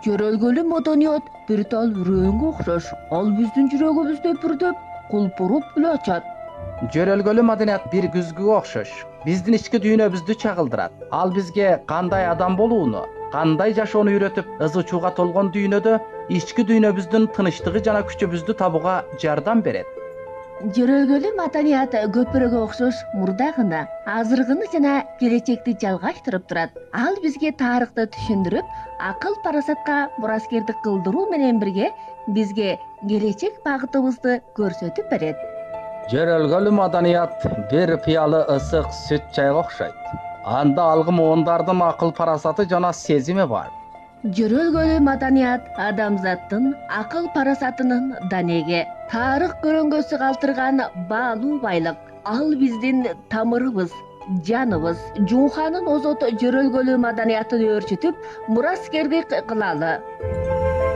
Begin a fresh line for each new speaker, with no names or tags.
Жөрөлгөлүү маданият бир тал үрөөнгө окшош. Ал биздин жүрөгүбүздө пүрдөп, кулпуруп эле ачат.
Жөрөлгөлүү маданият бир күзгүгө окшош. Биздин ички дүйнөбүздү чагылдырат. Ал бизге кандай адам болууну, кандай жашоону үйрөтүп, ызы чууга толгон дүйнөдө ички дүйнөбүздүн тынычтыгы жана күчүбүздү табууга жардам берет.
Жөрөлгөлүү маданият көпүрөгө окшош мурдагыны, азыркыны жана келечекти жалгаштырып турат. Ал бизге тарыхты түшүндүрүп, акыл парасатка мураскердик кылдыруу менен бирге бизге келечек багытыбызды көрсөтүп берет.
Жөрөлгөлүү маданият бир пыялы ысык сүт чайга окшойт. Анда алгы муундардын акыл парасаты жана сезими бар.
Жөрөлгөлүү маданият адамзаттын акыл парасатынын данеге, тарых көрөңгөсү калтырган баалуу байлык. Ал биздин тамырыбыз, жаныбыз. Жууханын озот жөрөлгөлүү маданиятын өөрчүтүп, мураскердик кылалы.